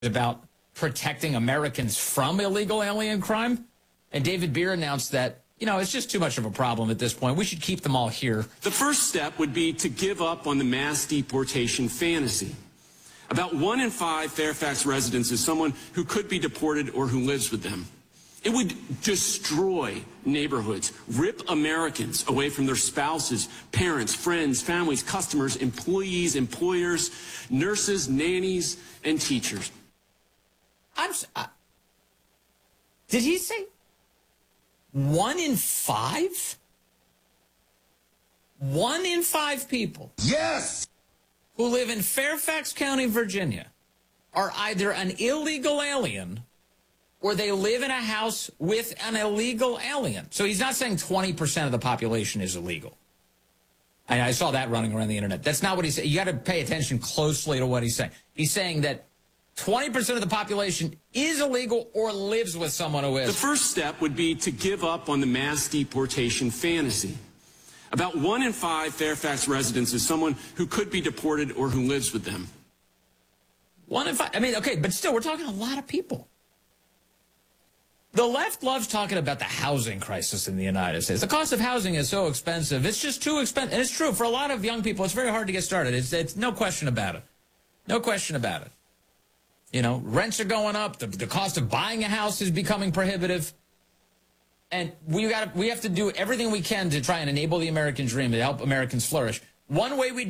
about protecting Americans from illegal alien crime. And David Beer announced that, it's just too much of a problem at this point. We should keep them all here. The first step would be to give up on the mass deportation fantasy. About 1 in 5 Fairfax residents is someone who could be deported or who lives with them. It would destroy neighborhoods, rip Americans away from their spouses, parents, friends, families, customers, employees, employers, nurses, nannies, and teachers. Did he say 1 in 5? 1 in 5 people. Yes! Who live in Fairfax County, Virginia, are either an illegal alien or they live in a house with an illegal alien. So he's not saying 20% of the population is illegal. I saw that running around the internet. That's not what he's saying. You got to pay attention closely to what he's saying. He's saying that 20% of the population is illegal or lives with someone who is. The first step would be to give up on the mass deportation fantasy. About 1 in 5 Fairfax residents is someone who could be deported or who lives with them. 1 in 5. Okay, but still, we're talking a lot of people. The left loves talking about the housing crisis in the United States. The cost of housing is so expensive. It's just too expensive. And it's true. For a lot of young people, it's very hard to get started. It's no question about it. No question about it. Rents are going up. The cost of buying a house is becoming prohibitive. And we have to do everything we can to try and enable the American dream, to help Americans flourish. One way we